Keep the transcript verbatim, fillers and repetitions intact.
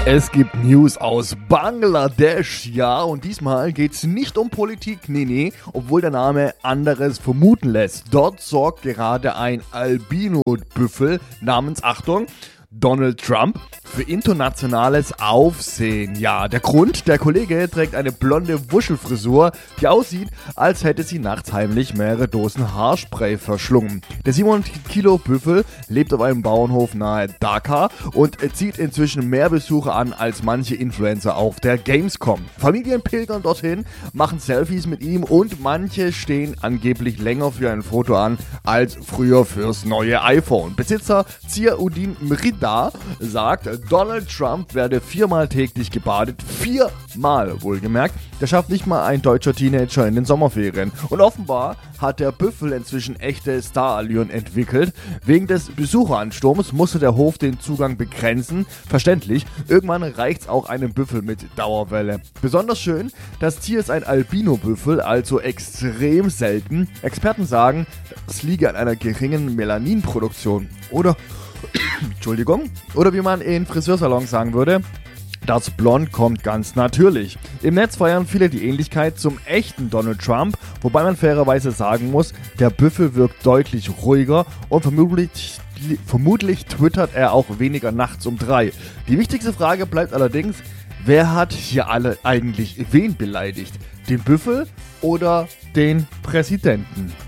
Es gibt News aus Bangladesch, ja, und diesmal geht's nicht um Politik, nee, nee, obwohl der Name anderes vermuten lässt. Dort sorgt gerade ein Albino-Büffel namens, Achtung, Donald Trump für internationales Aufsehen. Ja, der Grund, der Kollege trägt eine blonde Wuschelfrisur, die aussieht, als hätte sie nachts heimlich mehrere Dosen Haarspray verschlungen. Der sieben Kilo Büffel lebt auf einem Bauernhof nahe Dhaka und zieht inzwischen mehr Besucher an als manche Influencer auf der Gamescom. Familien pilgern dorthin, machen Selfies mit ihm und manche stehen angeblich länger für ein Foto an als früher fürs neue iPhone. Besitzer Ziauddin Mrida sagt, Donald Trump werde viermal täglich gebadet. Viermal, wohlgemerkt. Das schafft nicht mal ein deutscher Teenager in den Sommerferien. Und offenbar hat der Büffel inzwischen echte Starallüren entwickelt. Wegen des Besucheransturms musste der Hof den Zugang begrenzen. Verständlich, irgendwann reicht's auch einem Büffel mit Dauerwelle. Besonders schön, das Tier ist ein Albino-Büffel, also extrem selten. Experten sagen, es liege an einer geringen Melaninproduktion. Oder Entschuldigung. Oder wie man in Friseursalons sagen würde, das Blond kommt ganz natürlich. Im Netz feiern viele die Ähnlichkeit zum echten Donald Trump, wobei man fairerweise sagen muss, der Büffel wirkt deutlich ruhiger und vermutlich, vermutlich twittert er auch weniger nachts um drei. Die wichtigste Frage bleibt allerdings, wer hat hier alle eigentlich wen beleidigt? Den Büffel oder den Präsidenten?